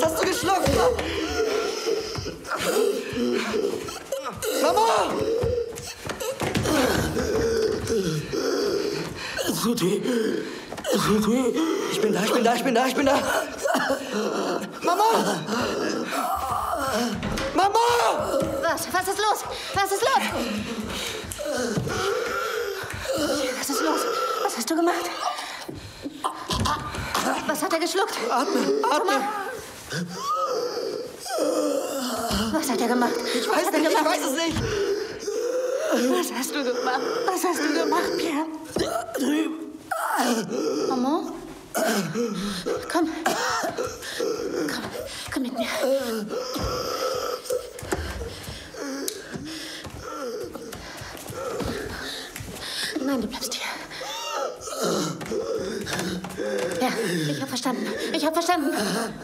Hast du geschluckt? Mama! Es tut weh. Es tut weh. Ich bin da. Mama! Mama! Was ist los? Was ist los? Was ist los? Was hast du gemacht? Was hat er geschluckt? Atme. Was hat er gemacht? Ich weiß es nicht. Was hast du gemacht, Pierre? Drüben. Maman? Komm mit mir. Nein, du bleibst hier. Ja, ich hab verstanden.